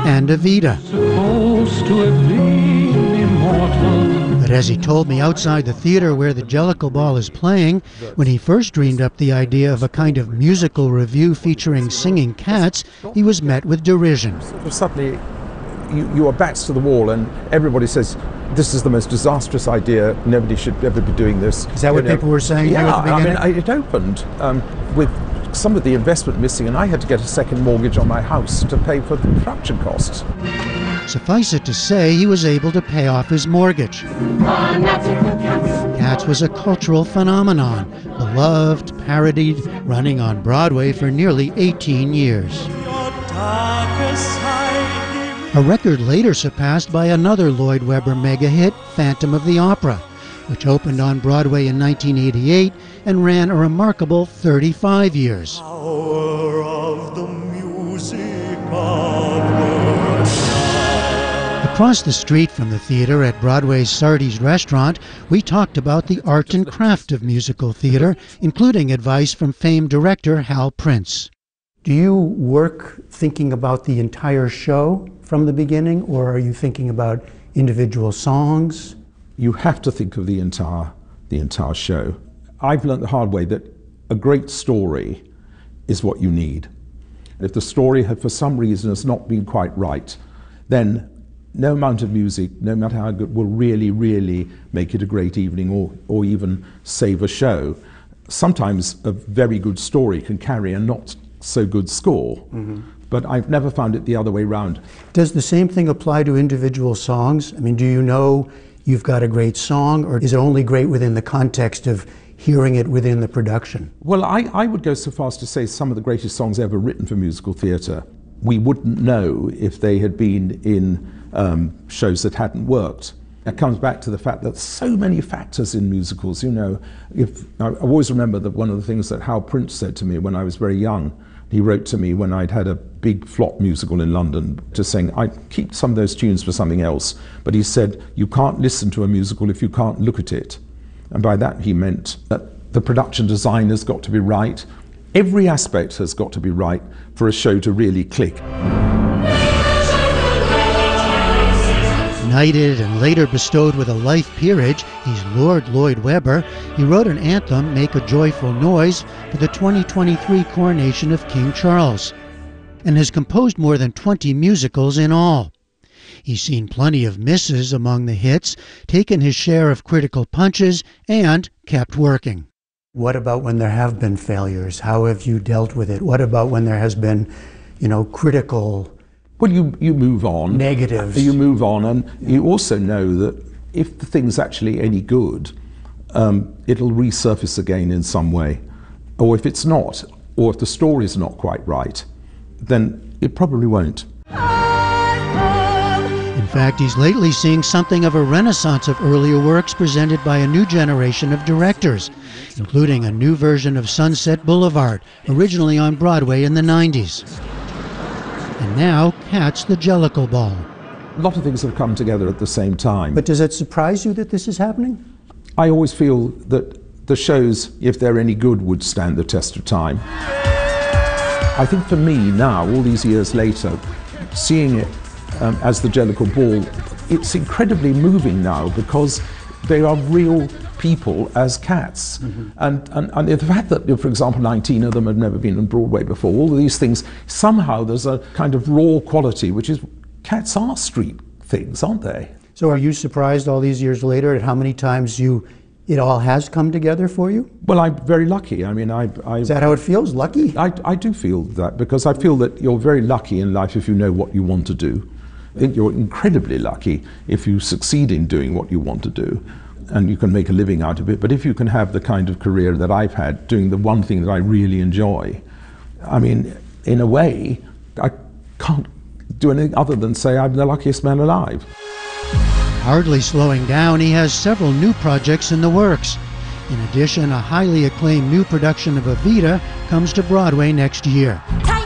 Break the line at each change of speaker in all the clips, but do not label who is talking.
and Evita. But as he told me outside the theater where the Jellicle Ball is playing, when he first dreamed up the idea of a kind of musical revue featuring singing cats, he was met with derision.
Suddenly, you are backs to the wall and everybody says, this is the most disastrous idea, nobody should ever be doing this.
Is that what people were saying?
Yeah, I mean, it opened with some of the investment missing, and I had to get a second mortgage on my house to pay for the production costs.
Suffice it to say, he was able to pay off his mortgage. Cats was a cultural phenomenon, beloved, parodied, running on Broadway for nearly 18 years. A record later surpassed by another Lloyd Webber mega hit, Phantom of the Opera, which opened on Broadway in 1988 and ran a remarkable 35 years. Across the street from the theater at Broadway's Sardi's restaurant, we talked about the art and craft of musical theater, including advice from famed director Hal Prince. Do you work thinking about the entire show from the beginning, or are you thinking about individual songs?
You have to think of the entire show. I've learned the hard way that a great story is what you need. If the story for some reason has not been quite right, then no amount of music, no matter how good, will really, really make it a great evening or even save a show. Sometimes a very good story can carry a not so good score, but I've never found it the other way around.
Does the same thing apply to individual songs? I mean, do you know you've got a great song, or is it only great within the context of hearing it within the production?
Well, I would go so far as to say some of the greatest songs ever written for musical theatre, we wouldn't know if they had been in shows that hadn't worked. It comes back to the fact that so many factors in musicals, you know. I always remember that one of the things that Hal Prince said to me when I was very young, he wrote to me when I'd had a big flop musical in London, just saying, I'd keep some of those tunes for something else, but he said, you can't listen to a musical if you can't look at it. And by that he meant that the production design has got to be right. Every aspect has got to be right for a show to really click.
Knighted and later bestowed with a life peerage, he's Lord Lloyd Webber. He wrote an anthem, Make a Joyful Noise, for the 2023 coronation of King Charles, and has composed more than 20 musicals in all. He's seen plenty of misses among the hits, taken his share of critical punches, and kept working. What about when there have been failures? How have you dealt with it? What about when there has been, critical...
Well, you move on.
Negatives.
You move on, and you also know that if the thing's actually any good, it'll resurface again in some way. Or if it's not, or if the story's not quite right, then it probably won't.
In fact, he's lately seeing something of a renaissance of earlier works presented by a new generation of directors, including a new version of Sunset Boulevard, originally on Broadway in the 90s. And now, Cats, the Jellicle Ball.
A lot of things have come together at the same time.
But does it surprise you that this is happening?
I always feel that the shows, if they're any good, would stand the test of time. I think for me now, all these years later, seeing it as the Jellicle Ball, it's incredibly moving now because they are real people as cats. And the fact that, for example, 19 of them have never been on Broadway before, all of these things, somehow there's a kind of raw quality, which is, cats are street things, aren't they?
So are you surprised all these years later at how many times it all has come together for you?
Well, I'm very lucky. I mean,
Is that how it feels, lucky?
I do feel that, because I feel that you're very lucky in life if you know what you want to do. I think you're incredibly lucky if you succeed in doing what you want to do, and you can make a living out of it. But if you can have the kind of career that I've had, doing the one thing that I really enjoy, I mean, in a way, I can't do anything other than say I'm the luckiest man alive.
Hardly slowing down, he has several new projects in the works. In addition, a highly acclaimed new production of Evita comes to Broadway next year.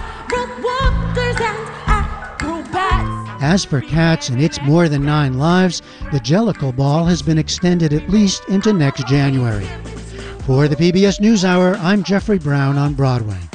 As for Cats and its more than 9 lives, the Jellicle Ball has been extended at least into next January. For the PBS NewsHour, I'm Jeffrey Brown on Broadway.